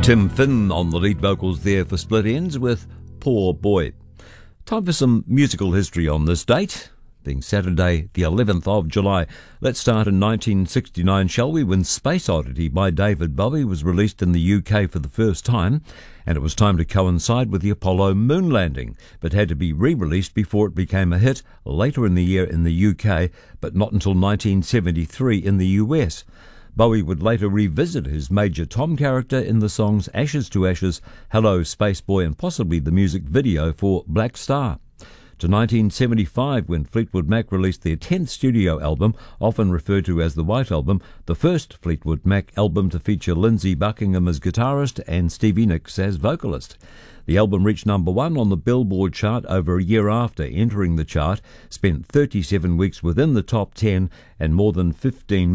Tim Finn on the lead vocals there for Split Enz with Poor Boy. Time for some musical history on this date, being Saturday the 11th of July. Let's start in 1969, shall we, when Space Oddity by David Bowie was released in the UK for the first time, and it was time to coincide with the Apollo moon landing, but had to be re-released before it became a hit later in the year in the UK, but not until 1973 in the US. Bowie would later revisit his Major Tom character in the songs Ashes to Ashes, Hello Space Boy, and possibly the music video for Black Star. To 1975, when Fleetwood Mac released their 10th studio album, often referred to as the White Album, the first Fleetwood Mac album to feature Lindsey Buckingham as guitarist and Stevie Nicks as vocalist. The album reached number 1 on the Billboard chart over a year after entering the chart, spent 37 weeks within the top 10, and more than 15